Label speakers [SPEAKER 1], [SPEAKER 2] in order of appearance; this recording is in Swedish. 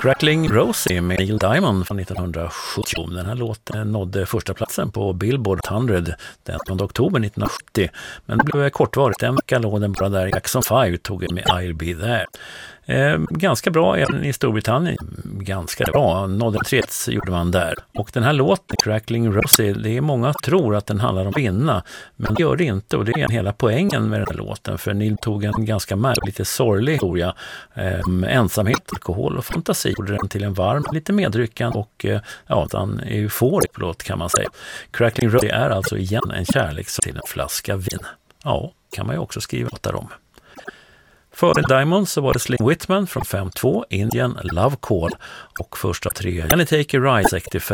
[SPEAKER 1] Crackling Rosie med Neil Diamond från 1970. Den här låten nådde första platsen på Billboard 100 den 10 oktober 1970. Men det blev kortvarigt. En vecka låg den bara där. Jackson 5 tog med I'll Be There. Ganska bra även i Storbritannien. Ganska bra. Nådde trets gjorde man där. Och den här låten, Crackling Rosie, det är många tror att den handlar om kvinna. Men det gör det inte, och det är hela poängen med den här låten. För Neil tog en ganska lite sorglig historia. Ensamhet, alkohol och fantasi gjorde den till en varm, lite medryckande och en euforisk låt kan man säga. Crackling Rosie är alltså igen en kärlek till en flaska vin. Ja, kan man ju också skriva åt om. Före Diamond så var det Slim Whitman från 5-2, Indian Love Call, och första tre Can I Take a Ride 65